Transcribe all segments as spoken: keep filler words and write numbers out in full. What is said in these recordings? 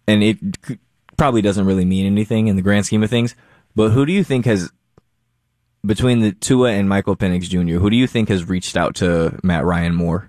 and it c- probably doesn't really mean anything in the grand scheme of things, but who do you think has, between the Tua and Michael Penix Junior, who do you think has reached out to Matt Ryan more?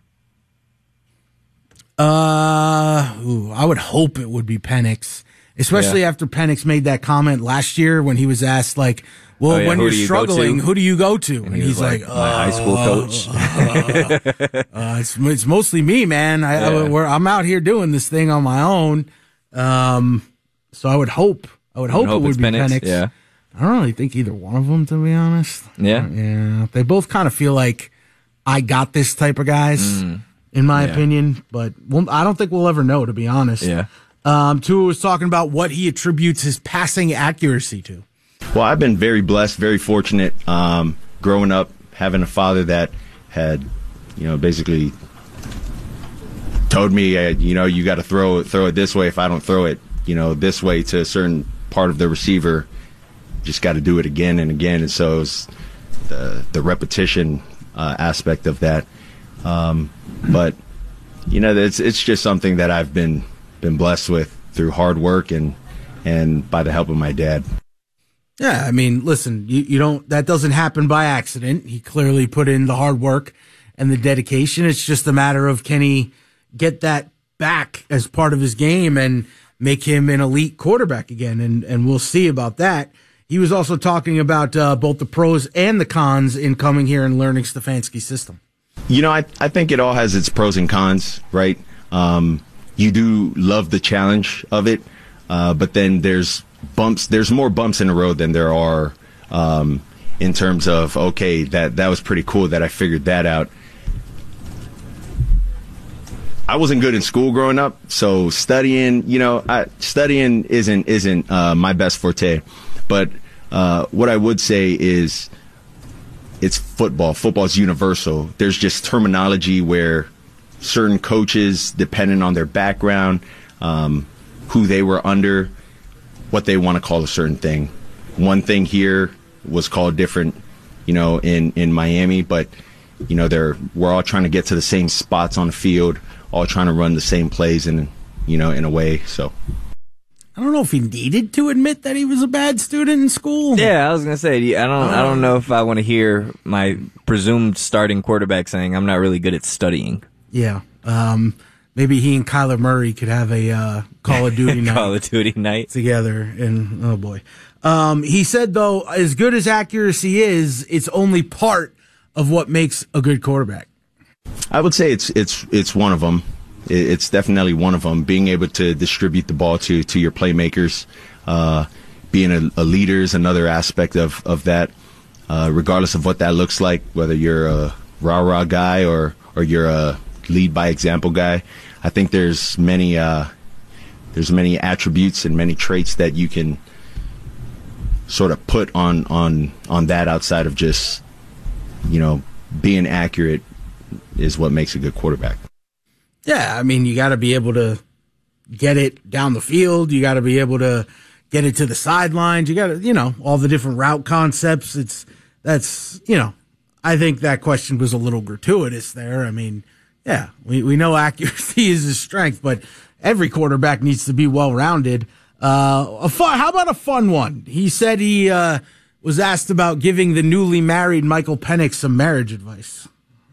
Uh, ooh, I would hope it would be Penix, especially yeah. after Penix made that comment last year when he was asked, like, well, oh, yeah, when you're you struggling, who do you go to? And, and he he's like, like, my uh, high school coach. uh, uh, it's, it's mostly me, man. I, yeah. I, we're, I'm out here doing this thing on my own. Um, so I would hope, I would hope, hope it would be Penix. Penix. Yeah. I don't really think either one of them, to be honest. Yeah. Yeah. They both kind of feel like I got this type of guys. Mm. In my yeah. opinion, but we'll, I don't think we'll ever know, to be honest. Yeah. Um, Tua was talking about what he attributes his passing accuracy to. Well, I've been very blessed, very fortunate, um, growing up, having a father that had, you know, basically told me, uh, you know, you got to throw it, throw it this way. If I don't throw it, you know, this way to a certain part of the receiver, just got to do it again and again. And so it's the the repetition uh, aspect of that. Um, but you know, it's it's just something that I've been been blessed with through hard work and and by the help of my dad. Yeah, I mean, listen, you, you don't that doesn't happen by accident. He clearly put in the hard work and the dedication. It's just a matter of can he get that back as part of his game and make him an elite quarterback again, and and we'll see about that. He was also talking about uh, both the pros and the cons in coming here and learning Stefanski's system. You know, I I think it all has its pros and cons, right? Um, you do love the challenge of it, uh, but then there's bumps. There's more bumps in the road than there are um, in terms of, okay, that, that was pretty cool that I figured that out. I wasn't good in school growing up, so studying, you know, I, studying isn't isn't uh, my best forte. But uh, what I would say is, it's football. Football's universal. There's just terminology where certain coaches, depending on their background, um, who they were under, what they want to call a certain thing. One thing here was called different, you know, in, in Miami, but, you know, they're we're all trying to get to the same spots on the field, all trying to run the same plays in, you know, in a way, so. I don't know if he needed to admit that he was a bad student in school. Yeah, I was gonna say I don't. I don't know if I want to hear my presumed starting quarterback saying I'm not really good at studying. Yeah, um, maybe he and Kyler Murray could have a uh, Call of Duty night. Call of Duty night together. And oh boy, um, he said though, as good as accuracy is, it's only part of what makes a good quarterback. I would say it's it's it's one of them. It's definitely one of them. Being able to distribute the ball to, to your playmakers, uh, being a, a leader is another aspect of, of that, uh, regardless of what that looks like, whether you're a rah-rah guy or, or you're a lead by example guy. I think there's many, uh, there's many attributes and many traits that you can sort of put on, on, on that outside of just, you know, being accurate is what makes a good quarterback. Yeah, I mean, you got to be able to get it down the field. You got to be able to get it to the sidelines. You got to, you know, all the different route concepts. It's, that's, you know, I think that question was a little gratuitous there. I mean, yeah, we, we know accuracy is his strength, but every quarterback needs to be well-rounded. Uh, a fun, how about a fun one? He said he uh, was asked about giving the newly married Michael Penix some marriage advice.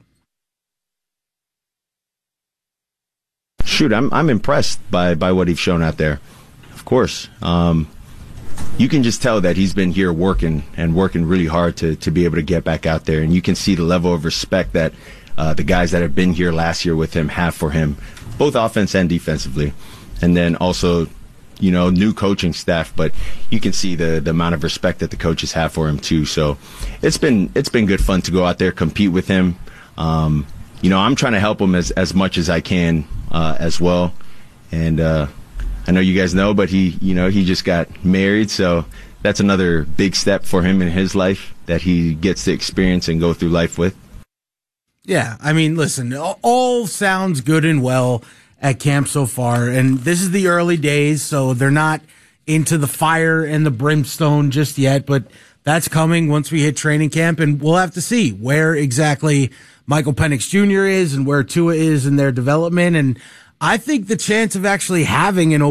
Shoot, I'm I'm impressed by, by what he's shown out there. Of course, um, you can just tell that he's been here working and working really hard to to be able to get back out there, and you can see the level of respect that uh, the guys that have been here last year with him have for him, both offense and defensively, and then also, you know, new coaching staff. But you can see the the amount of respect that the coaches have for him too. So it's been it's been good fun to go out there, compete with him. Um, you know, I'm trying to help him as as much as I can. Uh, as well, and uh, I know you guys know, but he, you know, he just got married, so that's another big step for him in his life that he gets to experience and go through life with. Yeah, I mean, listen, all sounds good and well at camp so far, and this is the early days, so they're not into the fire and the brimstone just yet, but that's coming once we hit training camp, and we'll have to see where exactly Michael Penix Junior is and where Tua is in their development. And I think the chance of actually having an